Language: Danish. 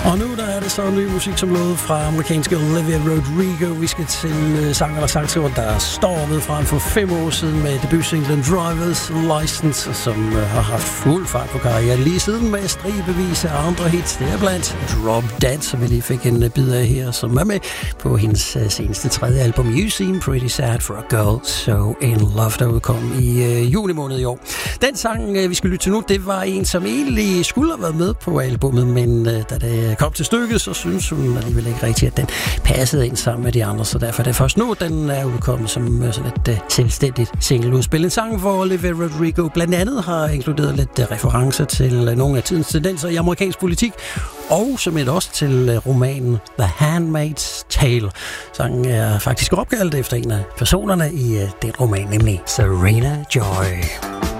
Og nu der er det så ny musik som lovet fra amerikanske Olivia Rodrigo. Vi skal til sangskriver, der står ved frem for 5 år siden med debutsinglen Driver's License, som har haft fuld fart på karrieren lige siden med stribevis af andre hits. Det er blandt Drop Dead, som vi lige fik en bid af her, som er med på hendes seneste 3. album You Seem Pretty Sad for a Girl So In Love, der udkom i juni måned i år. Den sang, vi skal lytte til nu, det var en, som egentlig skulle have været med på albummet, men da det kom til stykket, så synes hun alligevel ikke rigtigt, at den passede ind sammen med de andre, så derfor er det først nu, den er udkommet som sådan et selvstændigt singleudspil. En sang, hvor Olivia Rodrigo blandt andet har inkluderet lidt referencer til nogle af tidens tendenser i amerikansk politik, og som et også til romanen The Handmaid's Tale. Sangen er faktisk opkaldt efter en af personerne i den roman, nemlig Serena Joy.